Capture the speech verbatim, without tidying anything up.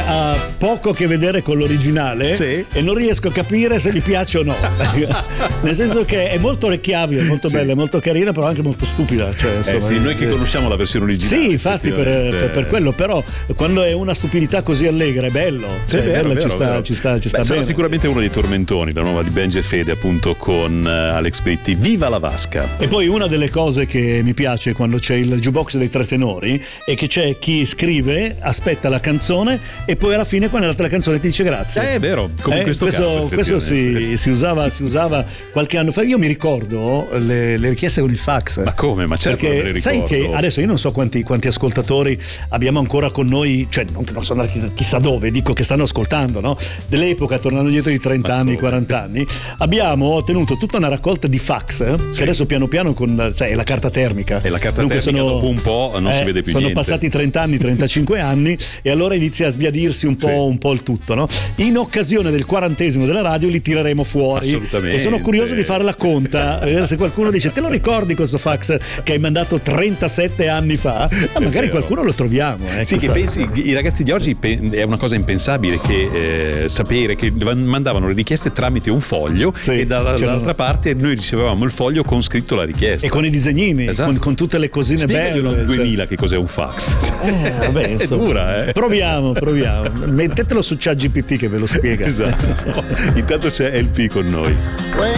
ha poco a che vedere con l'originale, sì. e non riesco a capire se gli piace o no. Nel senso che è molto orecchiabile, molto sì. bella, molto carina, però anche molto stupida. Cioè, insomma, eh sì, noi che conosciamo la versione originale. Sì, infatti per, per, per quello, però quando è una stupidità così allegra è bello. Cioè, è vero, bello, vero, ci, sta, vero. ci sta, ci sta Beh, bene. sarà sicuramente uno dei tormentoni, la nuova di Benji e Fede, appunto, con uh, Alex Britti. Viva la vasca! E poi una delle cose che mi piace quando c'è il jukebox dei tre tenori è che c'è chi scrive, aspetta la canzone e poi alla fine quando è andata la canzone ti dice grazie. Eh, è vero, come eh, in questo, questo, caso. Questo si, si, usava, si usava qualche anno fa. Io mi ricordo le, le richieste con il fax. Ma come? Ma certo, perché me le sai ricordo. che adesso io non so quanti, quanti ascoltatori abbiamo ancora con noi, cioè non che non sono andati chissà dove, dico che stanno ascoltando, no? Dell'epoca, tornando indietro di trenta anni, quaranta anni, abbiamo tenuto tutta una raccolta di fax, eh, sì. che adesso piano piano con, sai, è la carta termica. E la carta Dunque termica sono, dopo un po' non eh, si vede più sono niente. Sono passati trenta anni, trentacinque anni e allora inizia a sbiadirsi un po', sì. un po' il tutto, no? In occasione del quarantesimo della radio li tireremo fuori. Assolutamente. E sono curioso di fare la conta, vedere se qualcuno dice te lo ricordi questo fax che hai mandato trentasette anni fa? Ah, magari qualcuno lo troviamo. Eh, sì, che pensi, i ragazzi di oggi è una cosa impensabile che eh, sapere che mandavano le richieste tramite un foglio, sì, e dall'altra parte noi ricevevamo il foglio con scritto la richiesta e con i disegnini, esatto. con, con tutte le cosine Spiegami belle. duemila, cioè. Che cos'è un fax? Eh, vabbè, è dura, eh? Proviamo, proviamo. Mettetelo su ChatGPT che ve lo spiega. Esatto. Intanto c'è L P con noi.